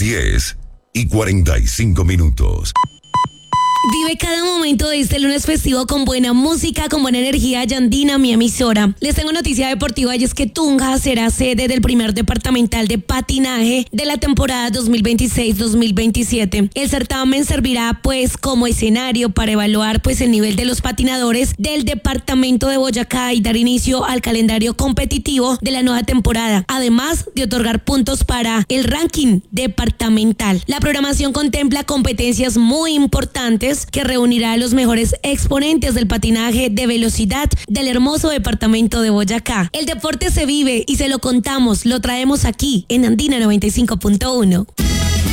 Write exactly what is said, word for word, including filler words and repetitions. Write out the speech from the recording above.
diez y cuarenta y cinco minutos. Vive cada momento de este lunes festivo con buena música, con buena energía. Yandina, mi emisora. Les tengo noticia deportiva y es que Tunja será sede del primer departamental de patinaje de la temporada dos mil veintiséis dos mil veintisiete. El certamen servirá pues como escenario para evaluar pues el nivel de los patinadores del departamento de Boyacá y dar inicio al calendario competitivo de la nueva temporada, además de otorgar puntos para el ranking departamental. La programación contempla competencias muy importantes que reunirá a los mejores exponentes del patinaje de velocidad del hermoso departamento de Boyacá. El deporte se vive y se lo contamos, lo traemos aquí en Andina noventa y cinco punto uno.